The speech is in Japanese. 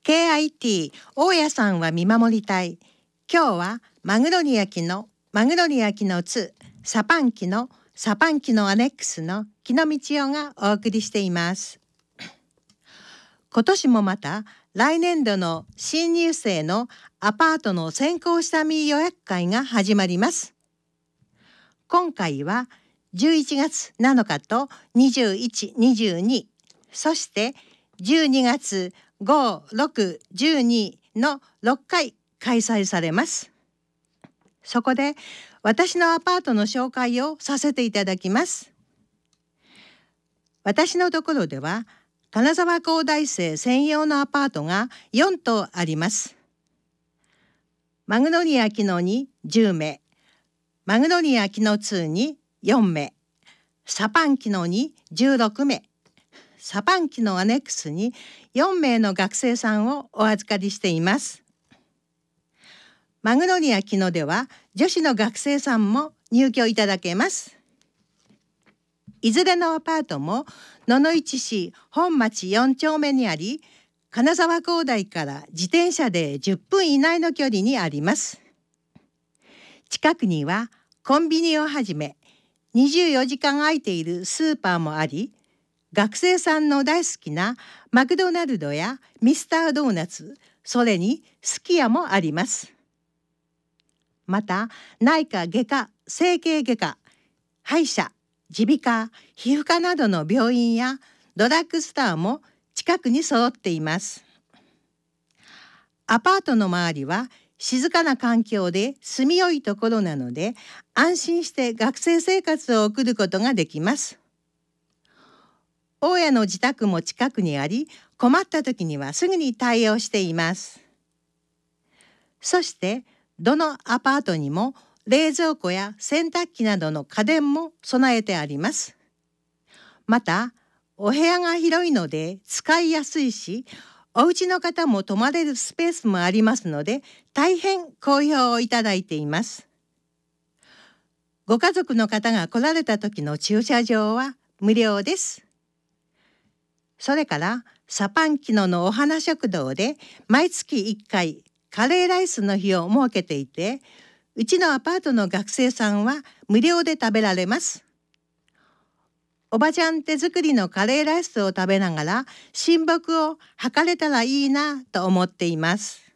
KIT 大家さんは見守りたい。今日はマグロニアキの2サパンキのアネックスの木野道夫がお送りしています。今年もまた来年度の新入生のアパートの先行下見予約会が始まります。今回は11月7日と21、22、そして12月5、6、12の6回開催されます。そこで私のアパートの紹介をさせていただきます。私のところでは金沢工大生専用のアパートが4棟あります。マグノリアキノに10名、マグノリアキノ2に4名、サパンキノに16名、サパンキノアネックスに4名の学生さんをお預かりしています。マグノリアキノでは女子の学生さんも入居いただけます。いずれのアパートも野々市市本町4丁目にあり、金沢工大から自転車で10分以内の距離にあります。近くにはコンビニをはじめ24時間空いているスーパーもあり、学生さんの大好きなマクドナルドやミスタードーナツ、それにすき家もあります。また内科外科、整形外科、歯医者、耳鼻科、皮膚科などの病院やドラッグストアも近くに揃っています。アパートの周りは静かな環境で住みよいところなので、安心して学生生活を送ることができます。大家の自宅も近くにあり、困った時にはすぐに対応しています。そしてどのアパートにも冷蔵庫や洗濯機などの家電も備えてあります。またお部屋が広いので使いやすいし、お家の方も泊まれるスペースもありますので、大変好評をいただいています。ご家族の方が来られた時の駐車場は無料です。それからサパンキノのお花食堂で毎月1回カレーライスの日を設けていて、うちのアパートの学生さんは無料で食べられます。おばちゃん手作りのカレーライスを食べながら親睦を図れたらいいなと思っています。